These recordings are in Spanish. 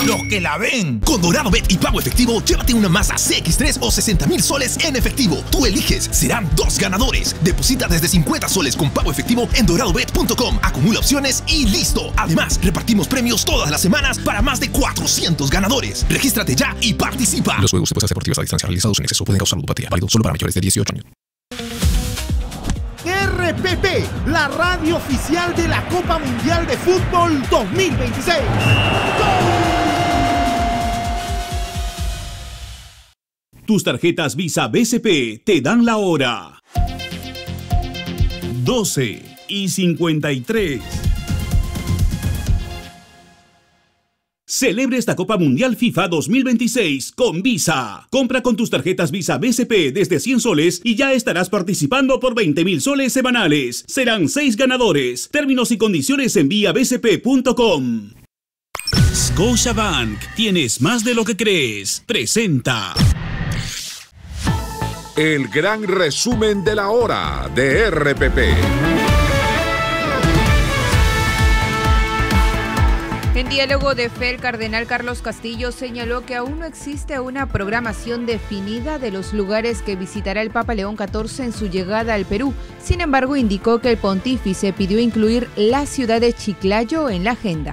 los que la ven. Con Dorado Bet y pago efectivo, llévate una Mazda CX-3 o 60,000 soles en efectivo. Tú eliges, serán 2 ganadores. Deposita desde 50 soles con pago efectivo en doradobet.com. Acumula opciones y listo. Además, repartimos premios todas las semanas para más de 400 ganadores. Regístrate ya y participa. Los juegos de apuestas deportivas a distancia realizados en exceso pueden causar ludopatía. Válido solo para mayores de 18 años. RPP, la radio oficial de la Copa Mundial de Fútbol 2026. Tus tarjetas Visa BCP te dan la hora. 12:53. Celebre esta Copa Mundial FIFA 2026 con Visa. Compra con tus tarjetas Visa BCP desde 100 soles y ya estarás participando por 20,000 soles semanales. Serán 6 ganadores. Términos y condiciones en viabcp.com. Scotiabank, tienes más de lo que crees. Presenta el gran resumen de la hora de RPP. En diálogo de fe, el cardenal Carlos Castillo señaló que aún no existe una programación definida de los lugares que visitará el Papa León XIV en su llegada al Perú. Sin embargo, indicó que el pontífice pidió incluir la ciudad de Chiclayo en la agenda.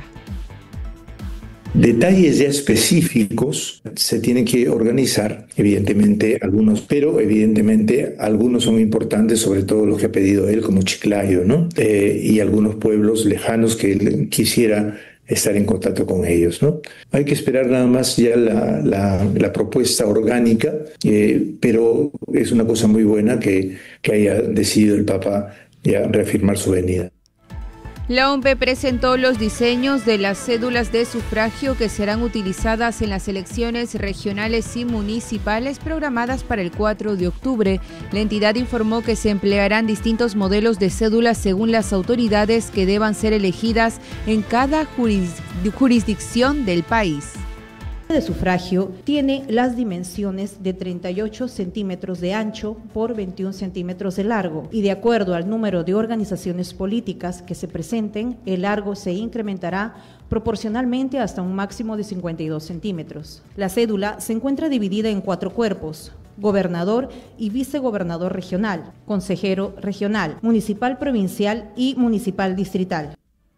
Detalles ya específicos se tienen que organizar, evidentemente algunos, pero evidentemente algunos son importantes, sobre todo los que ha pedido él, como Chiclayo, ¿no? Y algunos pueblos lejanos que él quisiera estar en contacto con ellos, ¿no? Hay que esperar nada más ya la propuesta orgánica, pero es una cosa muy buena que haya decidido el Papa ya reafirmar su venida. La OMPE presentó los diseños de las cédulas de sufragio que serán utilizadas en las elecciones regionales y municipales programadas para el 4 de octubre. La entidad informó que se emplearán distintos modelos de cédulas según las autoridades que deban ser elegidas en cada jurisdicción del país. De sufragio tiene las dimensiones de 38 centímetros de ancho por 21 centímetros de largo y de acuerdo al número de organizaciones políticas que se presenten, el largo se incrementará proporcionalmente hasta un máximo de 52 centímetros. La cédula se encuentra dividida en 4 cuerpos: gobernador y vicegobernador regional, consejero regional, municipal provincial y municipal distrital.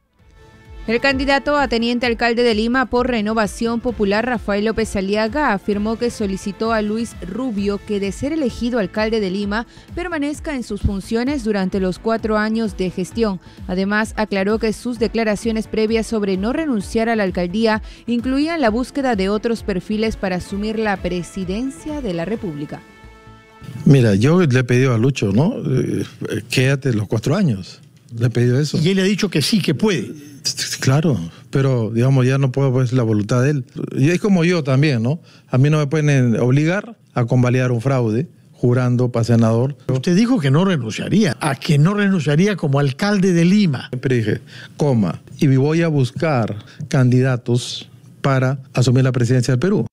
El candidato a teniente alcalde de Lima por Renovación Popular, Rafael López Aliaga, afirmó que solicitó a Luis Rubio que, de ser elegido alcalde de Lima, permanezca en sus funciones durante los 4 años de gestión. Además, aclaró que sus declaraciones previas sobre no renunciar a la alcaldía incluían la búsqueda de otros perfiles para asumir la presidencia de la República. Mira, yo le he pedido a Lucho, ¿no? Quédate los 4 años. Le he pedido eso. Y él le ha dicho que sí, que puede. Claro, pero digamos ya no puedo, pues, la voluntad de él. Y es como yo también, ¿no? A mí no me pueden obligar a convalidar un fraude jurando para senador. Usted dijo que no renunciaría, a que no renunciaría como alcalde de Lima. Siempre dije, y voy a buscar candidatos para asumir la presidencia del Perú.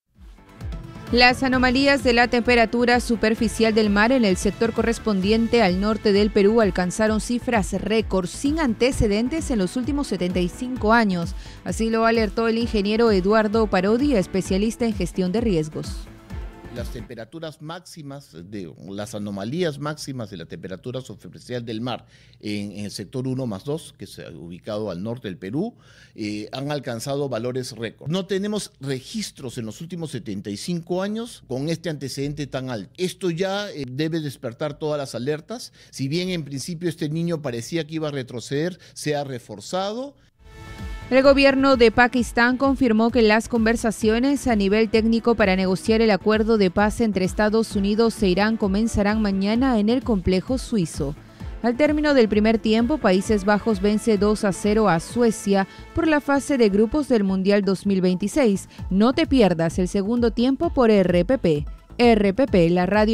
Las anomalías de la temperatura superficial del mar en el sector correspondiente al norte del Perú alcanzaron cifras récord sin antecedentes en los últimos 75 años. Así lo alertó el ingeniero Eduardo Parodi, especialista en gestión de riesgos. Las temperaturas máximas, las anomalías máximas de la temperatura superficial del mar en el sector 1+2, que se ha ubicado al norte del Perú, han alcanzado valores récord. No tenemos registros en los últimos 75 años con este antecedente tan alto. Esto ya debe despertar todas las alertas. Si bien en principio este niño parecía que iba a retroceder, se ha reforzado. El gobierno de Pakistán confirmó que las conversaciones a nivel técnico para negociar el acuerdo de paz entre Estados Unidos e Irán comenzarán mañana en el complejo suizo. Al término del primer tiempo, Países Bajos vence 2-0 a Suecia por la fase de grupos del Mundial 2026. No te pierdas el segundo tiempo por RPP. RPP, la radio